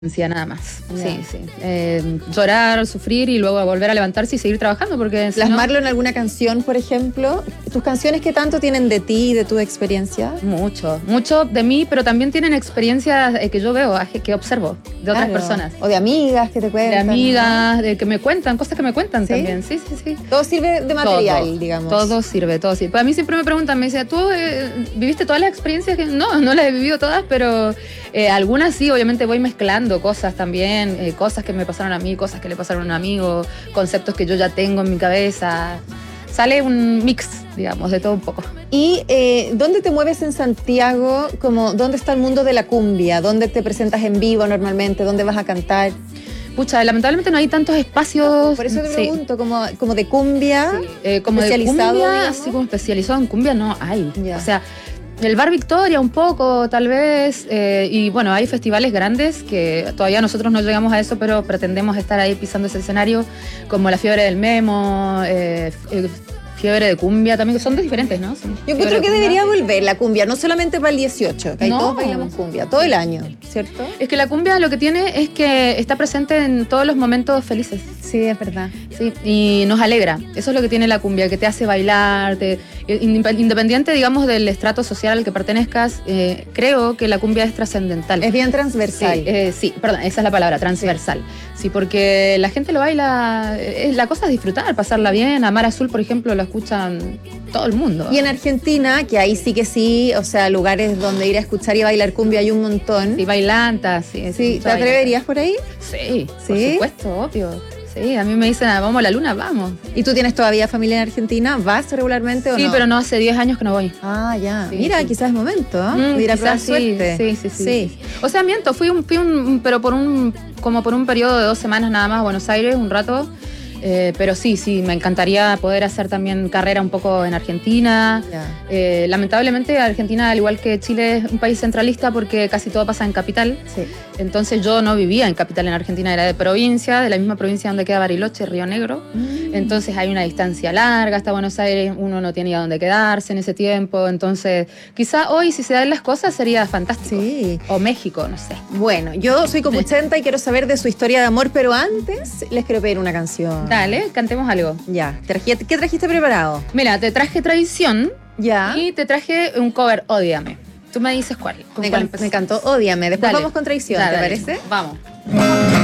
Nada más, Ya. sí. Llorar, sufrir y luego volver a levantarse y seguir trabajando porque si no, Plasmarlo en alguna canción, por ejemplo. ¿Tus canciones qué tanto tienen de ti y de tu experiencia? mucho de mí, pero también tienen experiencias que yo veo, que observo de otras Claro. personas. O de amigas que te De cuentan. amigas, de que me cuentan, cosas que me cuentan ¿Sí? también. Sí. ¿No? Todo sirve de material, Todo, digamos. Todo sirve. A mí siempre me preguntan, me dicen, ¿tú viviste todas las experiencias? No las he vivido todas, pero algunas sí, obviamente voy mezclando cosas también, cosas que me pasaron a mí, cosas que le pasaron a un amigo, conceptos que yo ya tengo en mi cabeza. Sale un mix, digamos, de todo un poco. ¿Y dónde te mueves en Santiago? Como, ¿dónde está el mundo de la cumbia? ¿Dónde te presentas en vivo normalmente? ¿Dónde vas a cantar? Pucha, lamentablemente no hay tantos espacios. Por eso te sí. pregunto, como de cumbia, Como de especializado, cumbia, digamos. así como especializado en cumbia no hay. Ya. O sea, el Bar Victoria un poco, tal vez, y bueno, hay festivales grandes que todavía nosotros no llegamos a eso, pero pretendemos estar ahí pisando ese escenario, como la Fiebre del Memo, Fiebre de Cumbia también, que son dos diferentes, ¿no? Son Yo Fiebre creo de que Cumbia. debería volver la cumbia, no solamente para el 18, que ahí No. todos bailamos cumbia, todo el año, ¿cierto? Es que la cumbia lo que tiene es que está presente en todos los momentos felices. Sí, es verdad. Sí, y nos alegra. Eso es lo que tiene la cumbia, que te hace bailar, independiente, digamos, del estrato social al que pertenezcas, creo que la cumbia es trascendental. Es bien transversal. Sí, perdón, esa es la palabra, transversal. Sí, porque la gente lo baila, la cosa es disfrutar, pasarla bien. Amar Azul, por ejemplo, lo escuchan todo el mundo. Y en Argentina, que ahí sí, o sea, lugares donde ir a escuchar y bailar cumbia hay un montón. Sí, bailantas, Sí, ¿te atreverías por ahí? Sí, ¿Sí? por supuesto, obvio. Sí, a mí me dicen, vamos a la luna, vamos. ¿Y tú tienes todavía familia en Argentina? ¿Vas regularmente o no? Sí, pero no, hace 10 años que no voy. Ah, ya. Sí, Mira, sí. quizás es momento, ¿eh? De ir a probar Quizás sí, suerte. sí. O sea, miento, fui pero como por un periodo de 2 semanas nada más a Buenos Aires, un rato. Pero sí, me encantaría poder hacer también carrera un poco en Argentina. Ya. Lamentablemente Argentina, al igual que Chile, es un país centralista porque casi todo pasa en capital. Sí. Entonces yo no vivía en capital en Argentina, era de provincia, de la misma provincia donde queda Bariloche, Río Negro. Entonces hay una distancia larga hasta Buenos Aires, uno no tiene a dónde quedarse en ese tiempo. Entonces quizá hoy, si se dan las cosas, sería fantástico. Sí. O México, no sé. Bueno, yo soy copuchenta y quiero saber de su historia de amor, pero antes les quiero pedir una canción. Dale, cantemos algo. Ya. ¿Qué trajiste preparado? Mira, te traje Tradición Ya. y te traje un cover, Ódiame. Tú me dices cuál. ¿Con cuál Me empezamos? encantó Ódiame. Después Dale. vamos con Traición, Dale, ¿te dale. parece? Vamos.